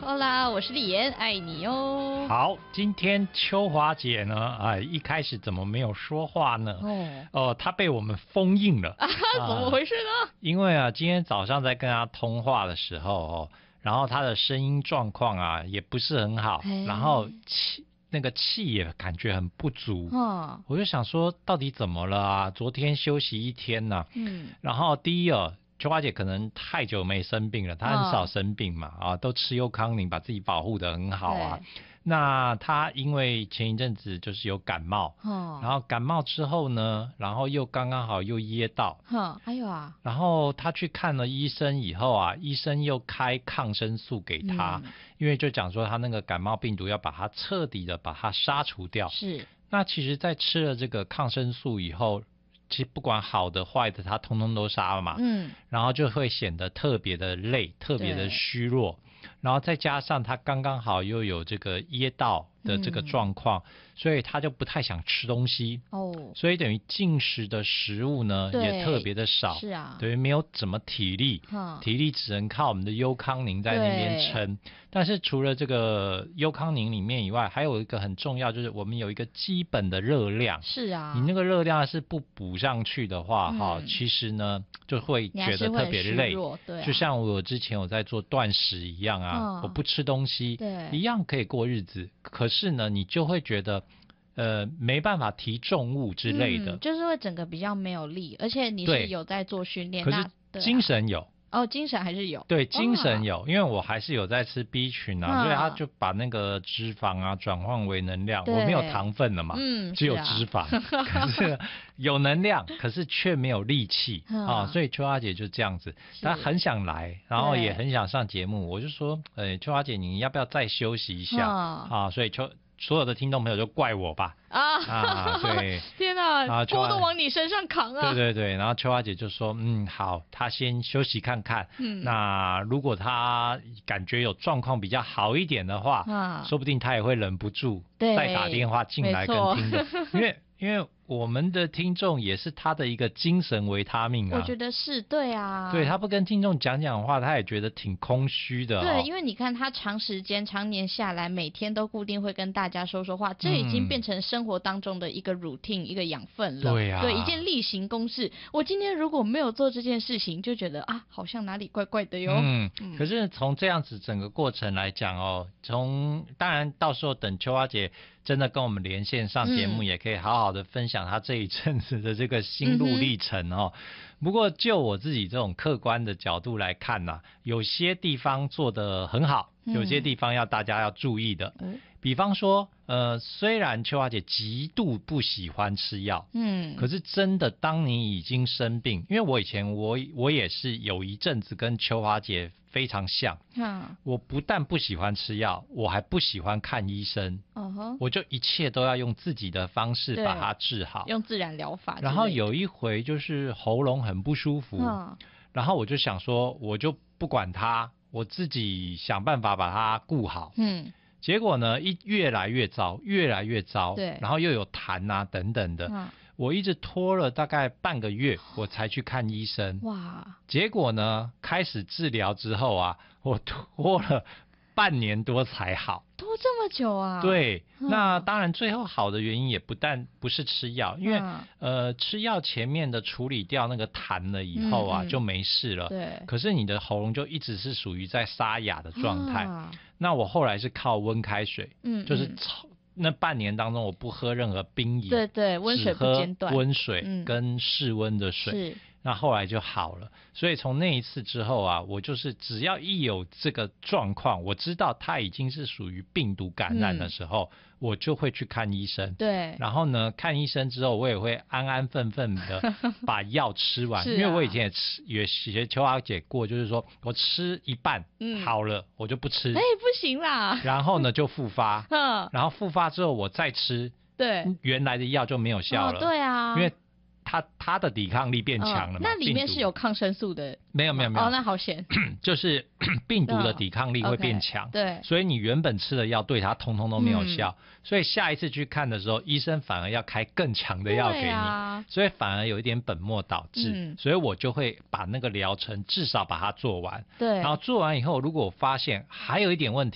Hola， 我是丽妍，爱你哟。 好，今天秋华姐呢，一开始怎么没有说话呢？她被我们封印了怎么回事呢？ 因为啊，今天早上在跟她通话的时候然后她的声音状况啊也不是很好，然后气也感觉很不足。我就想说，到底怎么了啊？昨天休息一天呢，然后第一秋华姐可能太久没生病了，她很少生病嘛，都吃优康宁，把自己保护得很好啊。那她因为前一阵子就是有感冒，然后感冒之后呢，然后又刚刚好又噎到， 哎呦啊！ 然后她去看了医生以后啊，医生又开抗生素给她，因为就讲说她那个感冒病毒要把它彻底的把它杀除掉。 是。 那其实在吃了这个抗生素以后，其实不管好的坏的它通通都杀了嘛，然后就会显得特别的累，特别的虚弱，然后再加上他刚刚好又有这个噎到的这个状况，所以他就不太想吃东西，所以等于进食的食物呢也特别的少， 是啊， 等于没有什么体力，体力只能靠我们的优康宁在那边撑。但是除了这个优康宁里面以外，还有一个很重要，就是我们有一个基本的热量。 是啊， 你那个热量是不补上去的话，其实呢就会觉得特别累， 对啊， 就像我之前有在做断食一样啊，我不吃东西，一样可以过日子，可是呢你就会觉得没办法提重物之类的， 就是会整个比较没有力，而且你是有在做训练， 可是精神有。 精神还是有， 对，精神有，因为我还是有在吃 B 群啊，所以他就把那个脂肪啊转换为能量，我没有糖分了嘛，只有脂肪，可是有能量，可是却没有力气所以秋花姐就这样子，她很想来，然后也很想上节目，我就说，秋花姐你要不要再休息一下所以所有的听众朋友就怪我吧对， 天哪，锅都往你身上扛啊！ 对，然后秋花姐就说好，她先休息看看，那如果她感觉有状况比较好一点的话，说不定她也会忍不住再打电话进来跟听众，因为我们的听众也是他的一个精神维他命啊。 我觉得是，对啊。 对，他不跟听众讲话，他也觉得挺空虚的。 对，因为你看他长年下来，每天都固定会跟大家说话，这已经变成生活当中的一个 routine，一个养分了。 对啊， 对，一件例行公事。我今天如果没有做这件事情，就觉得好像哪里怪怪的哟。 可是从这样子整个过程来讲当然到时候等秋花姐真的跟我们连线上节目，也可以好好的分享她这一阵子的这个心路历程不过就我自己这种客观的角度来看有些地方做得很好，有些地方大家要注意的。比方说虽然秋花姐极度不喜欢吃药，可是真的当你已经生病，因为我以前我也是有一阵子跟秋花姐非常像，我不但不喜欢吃药，我还不喜欢看医生，我就一切都要用自己的方式把它治好， 用自然疗法。 然后有一回就是喉咙很不舒服，然后我就想说我就不管它，我自己想办法把它顾好，结果呢越来越糟，对，然后又有痰啊等等的，我一直拖了大概半个月我才去看医生。结果呢开始治疗之后我拖了半年多才好。 拖这么久啊？ 对，那当然最后好的原因也不是吃药，因为吃药前面的处理掉那个痰了以后就没事了。 对， 可是你的喉咙就一直是属于在沙哑的状态。那我后来是靠温开水，就是那半年当中我不喝任何冰饮， 对，温水不间断， 只喝温水跟室温的水。那后来就好了，所以从那一次之后我就是只要一有这个状况，我知道它已经是属于病毒感染的时候，我就会去看医生。 对， 然后呢，看医生之后，我也会安安分分的把药吃完，因为我以前也学秋花姐过，就是说我吃一半好了，我就不吃， 不行啦。 然后呢就复发，然后复发之后我再吃， 对， 原来的药就没有效了。 对啊， 因为它的抵抗力变强了嘛。 那里面是有抗生素的？ 没有。 那好险。 就是病毒的抵抗力会变强， 对， 所以你原本吃的药对它通通都没有效，所以下一次去看的时候，医生反而要开更强的药给你，所以反而有一点本末倒置，所以我就会把那个疗程至少把它做完，对，然后做完以后，如果我发现还有一点问题。